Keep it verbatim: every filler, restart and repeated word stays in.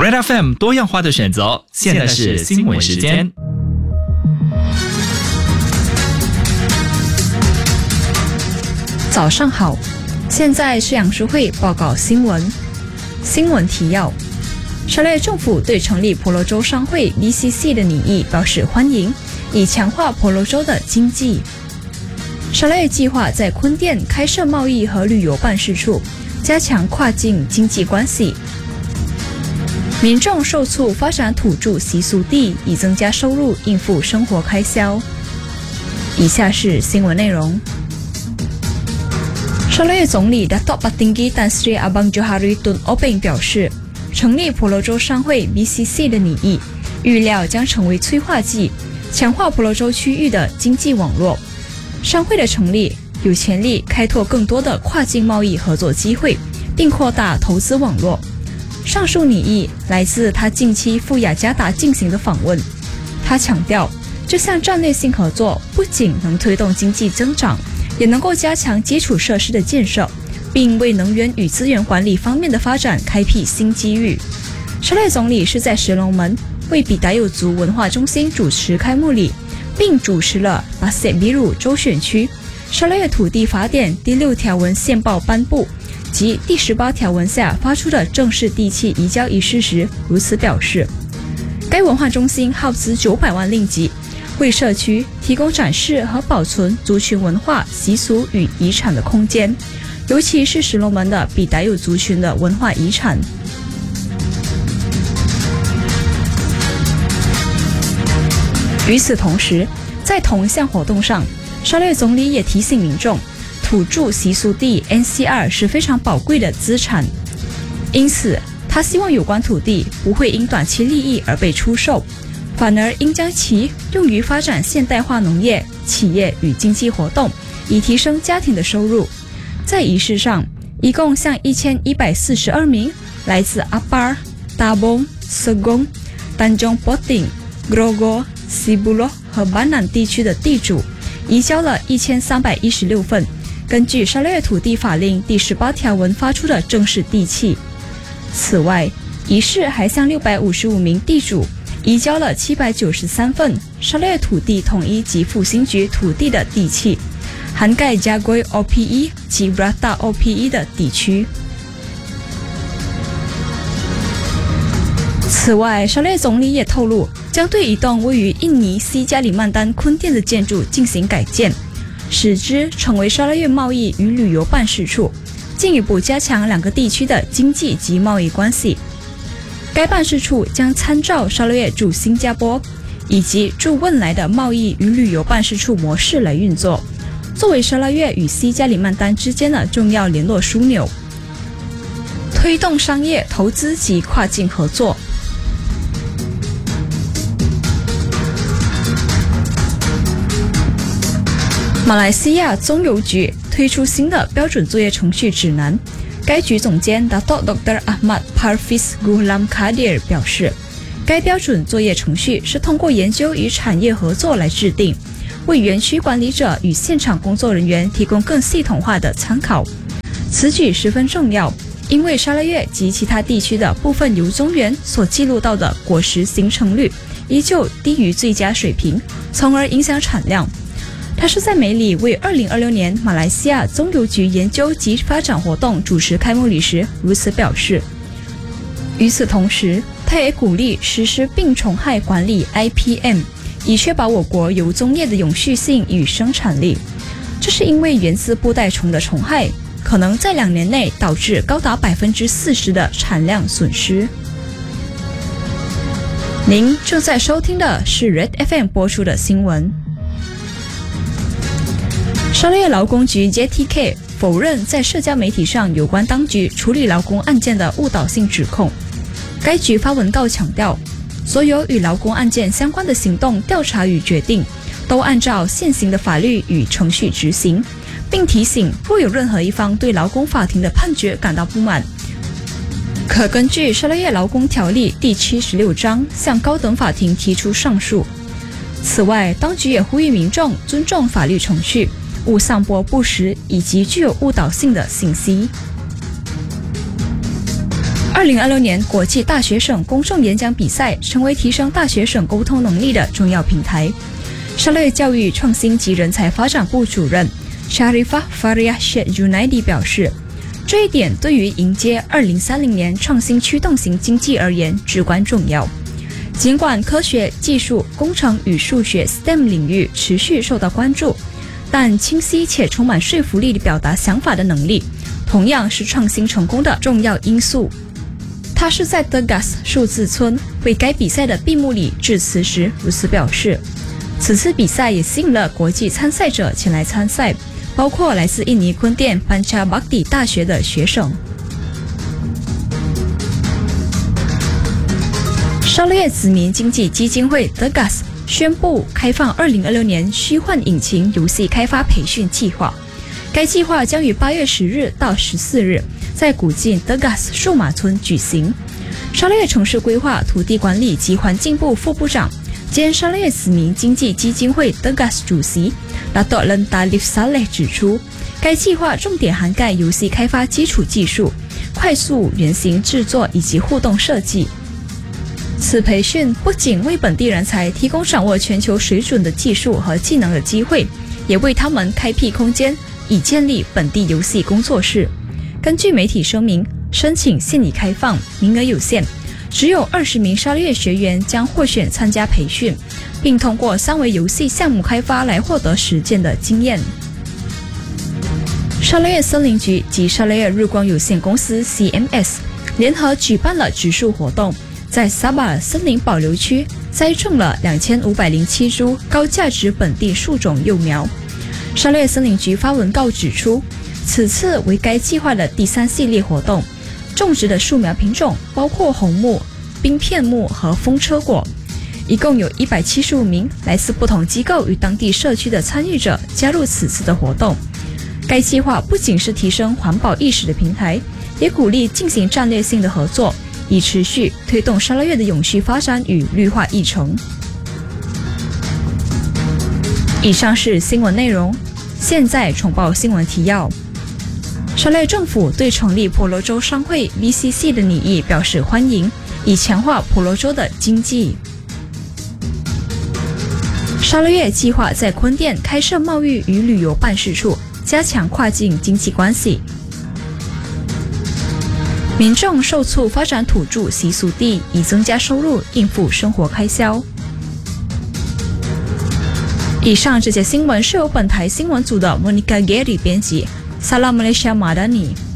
Red F M 多样化的选择，现在是新闻时间。 早上好，现在是杨淑慧报告新闻。新闻提要：沙勒政府对成立婆罗洲商会 B C C 的拟议表示欢迎，以强化婆罗洲的经济。沙勒计划在坤甸开设贸易和旅游办事处，加强跨境经济关系。民众受促发展土著习俗地，以增加收入应付生活开销。以下是新闻内容。沙勒总理 Datuk Patinggi Tan Sri Abang Johari Tun Openg 表示，成立婆罗洲商会 B C C 的拟议预料将成为催化剂，强化婆罗洲区域的经济网络。商会的成立有潜力开拓更多的跨境贸易合作机会，并扩大投资网络。上述拟议来自他近期赴雅加达进行的访问。他强调，这项战略性合作不仅能推动经济增长，也能够加强基础设施的建设，并为能源与资源管理方面的发展开辟新机遇。沙勒总理是在石龙门为比达友族文化中心主持开幕礼，并主持了巴塞比鲁州选区沙勒土地法典第六条文宪报颁布及第十八条文下发出的正式地契移交仪式时如此表示。该文化中心耗资九百万令吉，为社区提供展示和保存族群文化、习俗与遗产的空间，尤其是石龙门的比达友族群的文化遗产。与此同时，在同一项活动上，沙勒总理也提醒民众，土著习俗地 N C R 是非常宝贵的资产，因此他希望有关土地不会因短期利益而被出售，反而应将其用于发展现代化农业、企业与经济活动，以提升家庭的收入。在仪式上，一共向一千一百四十二名来自阿巴尔、达崩、瑟贡、丹中波丁、Grogol、西布洛和巴南地区的地主移交了一千三百一十六份根据沙勒土地法令第十八条文发出的正式地契。此外，仪式还向六百五十五名地主移交了七百九十三份沙勒土地统一及复兴局土地的地契，涵盖加圭 O P E 及 Brata O P E 的地区。此外，沙勒总理也透露，将对一栋位于印尼西加里曼丹坤甸的建筑进行改建，使之成为沙勒贸易与旅游办事处，进一步加强两个地区的经济及贸易关系。该办事处将参照沙勒驻新加坡以及驻汶莱的贸易与旅游办事处模式来运作，作为沙勒与西加里曼丹之间的重要联络枢纽，推动商业、投资及跨境合作。马来西亚中邮局推出新的标准作业程序指南。该局总监 Datuk Doktor Ahmad Parfiz Gulam Kadir 表示，该标准作业程序是通过研究与产业合作来制定，为园区管理者与现场工作人员提供更系统化的参考。此举十分重要，因为沙勒及其他地区的部分油棕园所记录到的果实形成率依旧低于最佳水平，从而影响产量。他是在梅里为二零二六年马来西亚中邮局研究及发展活动主持开幕礼时如此表示。与此同时，他也鼓励实施病虫害管理 I P M， 以确保我国油棕业的永续性与生产力。这是因为源自布袋虫的虫害可能在两年内导致高达百分之四十的产量损失。您正在收听的是 Red F M 播出的新闻。沙勒劳工局 J T K 否认在社交媒体上有关当局处理劳工案件的误导性指控。该局发文告强调，所有与劳工案件相关的行动、调查与决定都按照现行的法律与程序执行，并提醒若有任何一方对劳工法庭的判决感到不满，可根据沙勒劳工条例第七十六章向高等法庭提出上诉。此外，当局也呼吁民众尊重法律程序，勿散播不实以及具有误导性的信息。 二零二六年国际大学生公众演讲比赛成为提升大学生沟通能力的重要平台。沙勒教育创新及人才发展部主任 Sharifah Faria Sheikh Junaidi 表示，这一点对于迎接二零三零年创新驱动型经济而言至关重要。尽管科学、技术、工程与数学 S T E M 领域持续受到关注，但清晰且充满说服力的表达想法的能力，同样是创新成功的重要因素。他是在 Tegas 数字村为该比赛的闭幕礼致辞时如此表示。此次比赛也吸引了国际参赛者前来参赛，包括来自印尼坤甸 Panchabakti 大学的学生。沙勒越子民经济基金会 Tegas 宣布开放二零二六年虚幻引擎游戏开发培训计划。该计划将于八月十日到十四日在古晋 Tegas 数码村举行。沙勒越城市规划、土地管理及环境部副部长兼沙勒越子民经济基金会 Tegas 主席 Dato' Len Talif Saleh 指出，该计划重点涵盖游戏开发基础技术、快速原型制作以及互动设计。此培训不仅为本地人才提供掌握全球水准的技术和技能的机会，也为他们开辟空间，以建立本地游戏工作室。根据媒体声明，申请现已开放，名额有限，只有二十名沙勒越学员将获选参加培训，并通过三维游戏项目开发来获得实践的经验。沙勒越森林局及沙勒越日光有限公司 C M S 联合举办了植树活动，在萨巴尔森林保留区栽种了两千五百零七株高价值本地树种幼苗。沙勒越森林局发文告指出，此次为该计划的第三系列活动，种植的树苗品种包括红木、冰片木和风车果。一共有一百七十五名来自不同机构与当地社区的参与者加入此次的活动。该计划不仅是提升环保意识的平台，也鼓励进行战略性的合作，以持续推动沙勒越的永续发展与绿化议程。以上是新闻内容，现在重报新闻提要。沙勒越政府对成立婆罗洲商会 V C C 的拟议表示欢迎，以强化婆罗洲的经济。沙勒越计划在坤甸开设贸易与旅游办事处，加强跨境经济关系。民众受促发展土著习俗地，以增加收入应付生活开销。以上这些新闻是由本台新闻组的 Monica Gary 编辑。Salam Malaysia Madani。